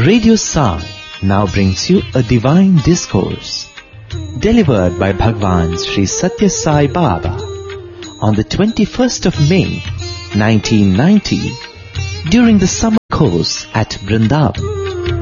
Radio Sai now brings you a divine discourse delivered by Bhagwan Sri Satya Sai Baba on the 21st of May 1990 during the summer course at Vrindavan.